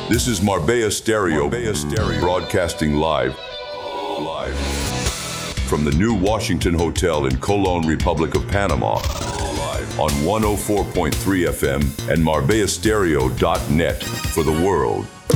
This is Marbella Stereo, broadcasting live from the New Washington Hotel in Colon, Republic of Panama, on 104.3 FM and MarbellaStereo.net for the world.